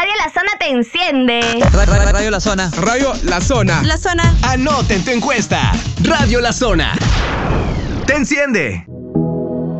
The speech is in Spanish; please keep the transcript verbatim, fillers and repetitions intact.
Radio La Zona te enciende. Ra- ra- Radio La Zona. Radio La Zona. La Zona. Anoten tu encuesta. Radio La Zona te enciende.